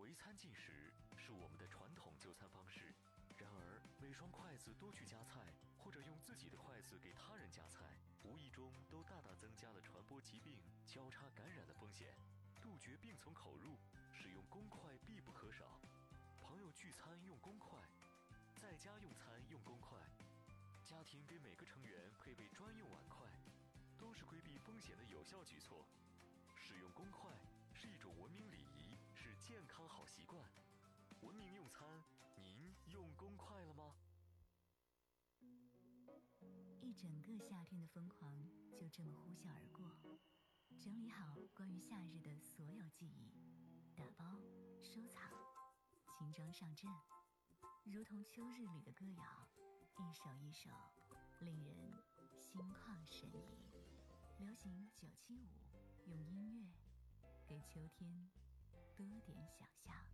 围餐进食是我们的传统就餐方式，然而每双筷子都去夹菜，或者用自己的筷子给他人夹菜，无意中都大大增加了传播疾病、交叉感染的风险。杜绝病从口入，使用公筷必不可少。朋友聚餐用公筷，在家用餐用公筷，家庭给每个成员配备专用碗筷，都是规避风险的有效举措。使用公筷是一种文明礼仪，是健康好习惯。文明用餐，您用公筷了吗？ 一整个夏天的疯狂就这么呼啸而过。整理好关于夏日的所有记忆，打包收藏，轻装上阵，如同秋日里的歌谣，一首一首令人心旷神怡。流行975，用音乐给秋天多点想象。